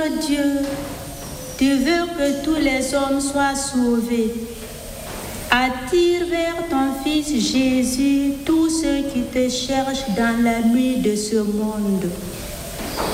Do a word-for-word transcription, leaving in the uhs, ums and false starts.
notre Dieu, tu veux que tous les hommes soient sauvés. Attire vers ton Fils Jésus tous ceux qui te cherchent dans la nuit de ce monde.